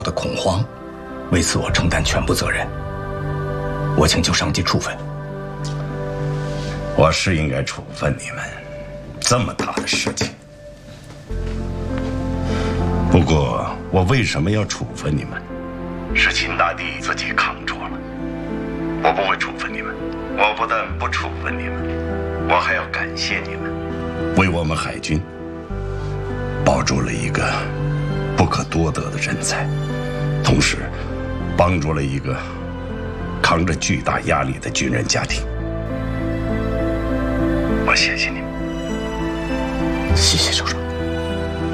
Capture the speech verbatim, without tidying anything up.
的恐慌，为此我承担全部责任。我请求上级处分。 我是应该处分你们，这么大的事情。不过我为什么要处分你们？是秦大帝自己扛住了。我不会处分你们，我不但不处分你们，我还要感谢你们，为我们海军保住了一个不可多得的人才，同时帮助了一个扛着巨大压力的军人家庭。我谢谢你们。 谢谢首长。